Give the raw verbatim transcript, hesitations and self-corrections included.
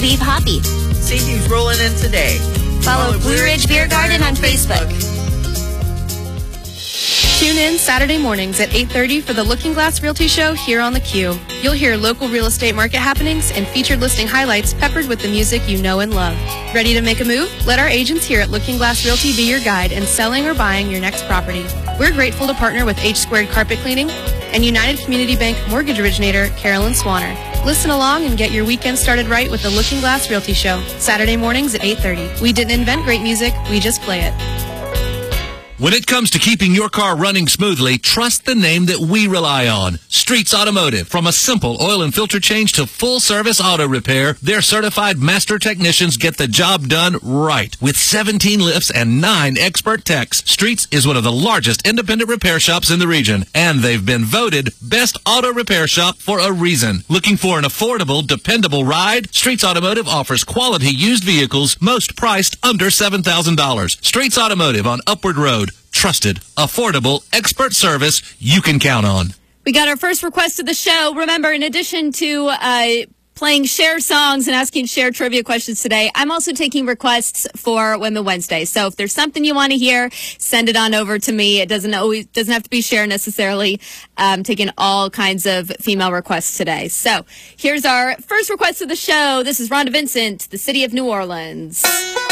Vive Hoppy. See who's rolling in today. Follow, Follow Blue Ridge Beer Garden on Facebook. Tune in Saturday mornings at eight thirty for the Looking Glass Realty Show here on The Q. You'll hear local real estate market happenings and featured listing highlights peppered with the music you know and love. Ready to make a move? Let our agents here at Looking Glass Realty be your guide in selling or buying your next property. We're grateful to partner with H Squared Carpet Cleaning and United Community Bank mortgage originator Carolyn Swanner. Listen along and get your weekend started right with the Looking Glass Realty Show, Saturday mornings at eight thirty. We didn't invent great music, we just play it. When it comes to keeping your car running smoothly, trust the name that we rely on. Streets Automotive. From a simple oil and filter change to full-service auto repair, their certified master technicians get the job done right. With seventeen lifts and nine expert techs, Streets is one of the largest independent repair shops in the region, and they've been voted Best Auto Repair Shop for a reason. Looking for an affordable, dependable ride? Streets Automotive offers quality used vehicles, most priced under seven thousand dollars. Streets Automotive on Upward Road. Trusted, affordable, expert service you can count on. We got our first request of the show. Remember, in addition to uh, playing share songs and asking share trivia questions today, I'm also taking requests for Women Wednesday. So if there's something you want to hear, send it on over to me. It doesn't always doesn't have to be share necessarily. I'm taking all kinds of female requests today. So here's our first request of the show. This is Rhonda Vincent, The City of New Orleans.